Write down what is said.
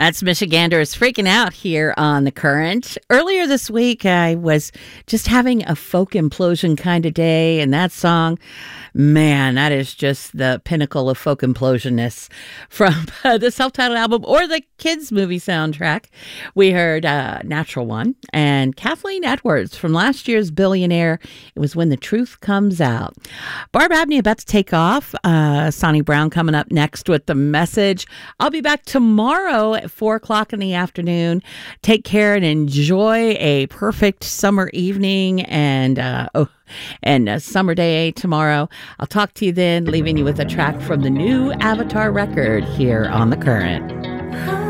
That's Michiganders freaking out here on The Current. Earlier this week, I was just having a folk implosion kind of day, and that song, man, that is just the pinnacle of folk implosionness from the self-titled album or the kids' movie soundtrack. We heard Natural One and Kathleen Edwards from last year's Billionaire. It was When the Truth Comes Out. Barb Abney about to take off. Sonny Brown coming up next with The Message. I'll be back tomorrow at 4 o'clock in the afternoon. Take care and enjoy a perfect summer evening and a summer day tomorrow. I'll talk to you then, leaving you with a track from the new Avatar record here on The Current.